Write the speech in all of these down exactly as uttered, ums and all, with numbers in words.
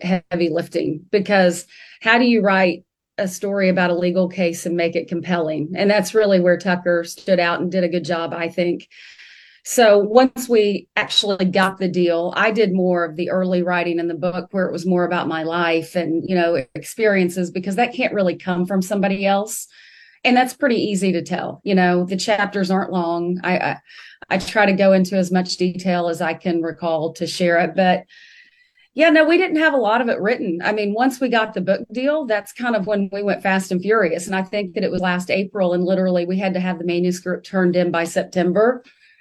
heavy lifting, because how do you write a story about a legal case and make it compelling? And that's really where Tucker stood out and did a good job, I think. So once we actually got the deal, I did more of the early writing in the book, where it was more about my life and, you know, experiences, because that can't really come from somebody else. And that's pretty easy to tell. You know, the chapters aren't long. I, I, I try to go into as much detail as I can recall to share it. But yeah, no, we didn't have a lot of it written. I mean, once we got the book deal, that's kind of when we went fast and furious. And I think that it was last April, and literally we had to have the manuscript turned in by September.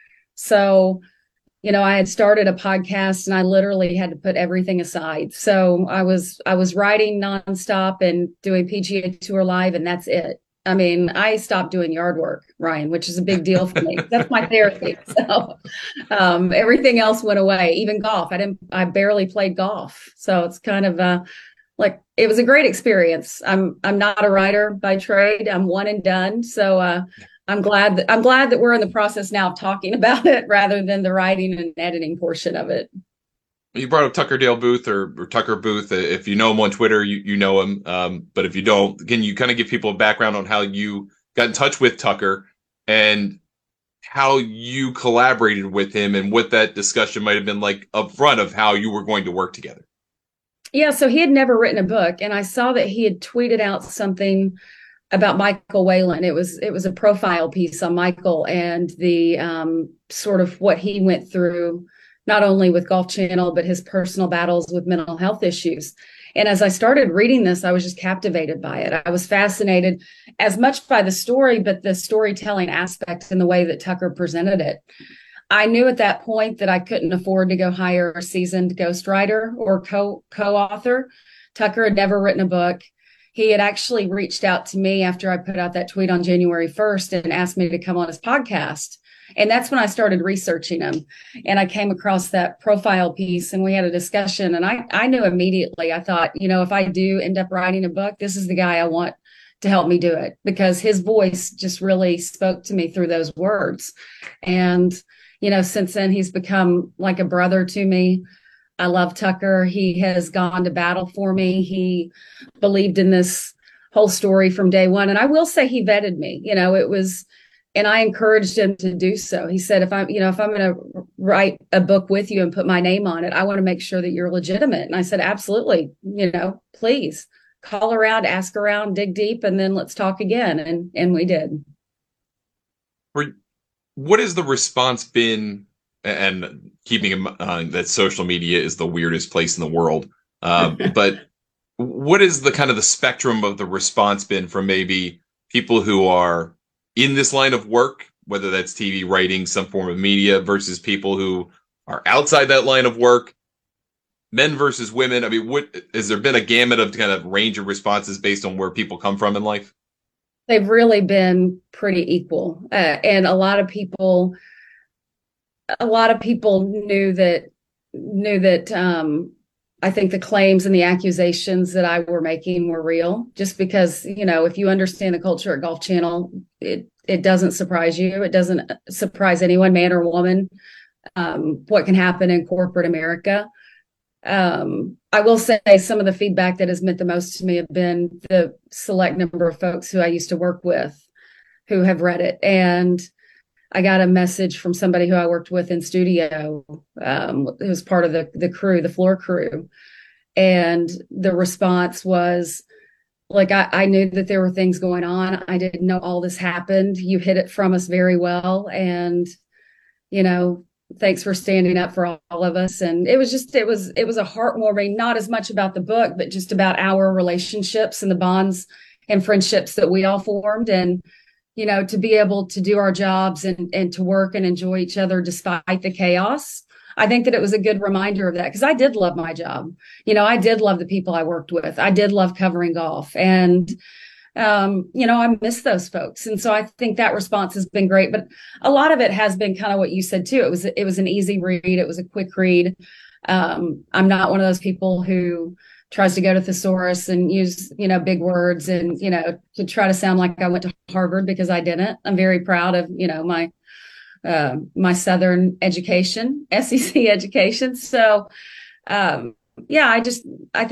So, you know, I had started a podcast and I literally had to put everything aside. So I was I was writing nonstop and doing P G A Tour Live, and that's it. I mean, I stopped doing yard work, Ryan, which is a big deal for me. That's my therapy. So um, everything else went away, even golf. I didn't, I barely played golf. So it's kind of uh, like, it was a great experience. I'm, I'm not a writer by trade. I'm one and done. So uh, I'm glad that, I'm glad that we're in the process now of talking about it rather than the writing and editing portion of it. You brought up Tucker Dale Booth or, or Tucker Booth. If you know him on Twitter, you, you know him. Um, but if you don't, can you kind of give people a background on how you got in touch with Tucker and how you collaborated with him and what that discussion might have been like up front of how you were going to work together? Yeah, so he had never written a book, and I saw that he had tweeted out something about Michael Whalen. It was it was a profile piece on Michael and the um, sort of what he went through, not only with Golf Channel, but his personal battles with mental health issues. And as I started reading this, I was just captivated by it. I was fascinated as much by the story, but the storytelling aspect and the way that Tucker presented it. I knew at that point that I couldn't afford to go hire a seasoned ghostwriter or co co-author. Tucker had never written a book. He had actually reached out to me after I put out that tweet on January first and asked me to come on his podcast. And that's when I started researching him. And I came across that profile piece and we had a discussion. And I, I knew immediately, I thought, you know, if I do end up writing a book, this is the guy I want to help me do it, because his voice just really spoke to me through those words. And, you know, since then, he's become like a brother to me. I love Tucker. He has gone to battle for me. He believed in this whole story from day one. And I will say he vetted me. You know, it was, and I encouraged him to do so. He said, if I'm, you know, if I'm going to write a book with you and put my name on it, I want to make sure that you're legitimate. And I said, absolutely. You know, please call around, ask around, dig deep, and then let's talk again. And, and we did. What has the response been? And keeping in mind that social media is the weirdest place in the world. Uh, but what is the kind of the spectrum of the response been from maybe people who are in this line of work, whether that's T V, writing, some form of media, versus people who are outside that line of work, men versus women? I mean, what has there been a gamut of kind of range of responses based on where people come from in life? They've really been pretty equal. Uh, and a lot of people, a lot of people knew that, knew that, um, I think the claims and the accusations that I were making were real, just because, you know, if you understand the culture at Golf Channel, it, it doesn't surprise you. It doesn't surprise anyone, man or woman, um, what can happen in corporate America. Um, I will say some of the feedback that has meant the most to me have been the select number of folks who I used to work with who have read it. And I got a message from somebody who I worked with in studio, um, who was part of the, the crew, the floor crew. And the response was like, I, I knew that there were things going on. I didn't know all this happened. You hid it from us very well. And, you know, thanks for standing up for all, all of us. And it was just, it was, it was a heartwarming, not as much about the book, but just about our relationships and the bonds and friendships that we all formed. And, you know, to be able to do our jobs and, and to work and enjoy each other despite the chaos. I think that it was a good reminder of that, because I did love my job. You know, I did love the people I worked with. I did love covering golf. And, um, you know, I miss those folks. And so I think that response has been great. But a lot of it has been kind of what you said, too. It was it was an easy read. It was a quick read. Um, I'm not one of those people who tries to go to thesaurus and use, you know, big words and, you know, to try to sound like I went to Harvard, because I didn't. I'm very proud of, you know, my, uh, my Southern education, S E C education. So, um, yeah, I just, I think